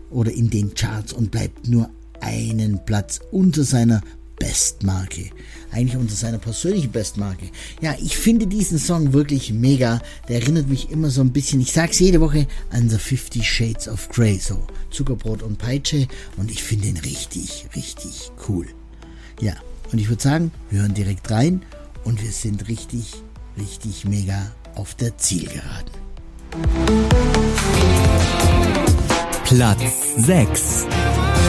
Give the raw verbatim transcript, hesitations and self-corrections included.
oder in den Charts und bleibt nur einen Platz unter seiner Bestmarke. Eigentlich unter seiner persönlichen Bestmarke. Ja, ich finde diesen Song wirklich mega. Der erinnert mich immer so ein bisschen, ich sag's jede Woche, an The Fifty Shades of Grey. So Zuckerbrot und Peitsche. Und ich finde ihn richtig, richtig cool. Ja, und ich würde sagen, wir hören direkt rein und wir sind richtig, richtig mega auf der Zielgeraden. Platz sechs.